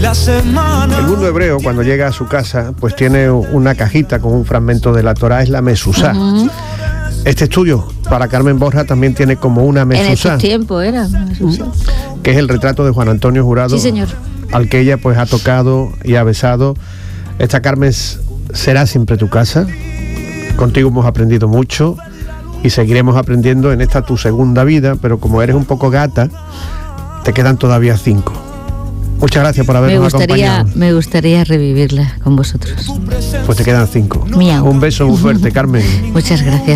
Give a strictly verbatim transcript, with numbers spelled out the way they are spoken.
El mundo hebreo, cuando llega a su casa, pues tiene una cajita con un fragmento de la Torá, es la Mesuzá. Uh-huh. Este estudio para Carmen Borja también tiene como una Mesuzá. En estos tiempos era Mesuzá. Que es el retrato de Juan Antonio Jurado. Sí, señor. Al que ella pues ha tocado y ha besado. Esta Carmen será siempre tu casa. Contigo hemos aprendido mucho y seguiremos aprendiendo en esta tu segunda vida, pero como eres un poco gata, te quedan todavía cinco. Muchas gracias por habernos me gustaría, acompañado. Me gustaría revivirla con vosotros. Pues te quedan cinco. Miau. Un beso muy fuerte, Carmen. Muchas gracias.